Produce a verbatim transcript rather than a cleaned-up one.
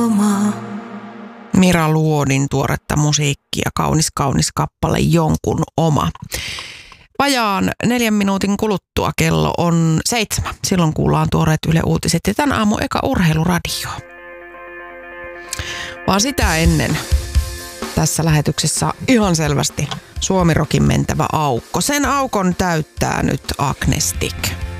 Mira Luodin tuoretta musiikkia, kaunis kaunis kappale Jonkun oma. Vajaan neljän minuutin kuluttua kello on seitsemän. Silloin kuullaan tuoreet Yle Uutiset ja tämän aamun eka urheiluradio. Vaan sitä ennen tässä lähetyksessä ihan selvästi Suomi Rockin mentävä aukko. Sen aukon täyttää nyt Agnestic.